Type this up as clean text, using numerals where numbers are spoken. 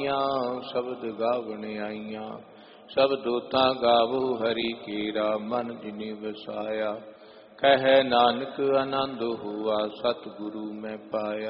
शब्द गावण आईया। सब दोता गावो हरि केरा, मन जिनि वसाया। कह नानक आनंद हुआ, सतगुरु मैं पाया।